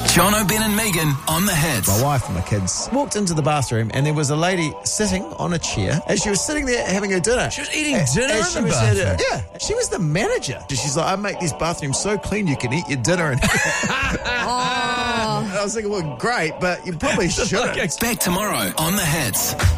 John O'Ben and Megan on the Hits. My wife and my kids walked into the bathroom and there was a lady sitting on a chair as she was sitting there having her dinner. She was eating dinner in the bathroom? Yeah, she was the manager. She's like, I make these bathrooms so clean you can eat your dinner. And I was thinking, well, great, but you probably shouldn't. Back tomorrow on the Hits.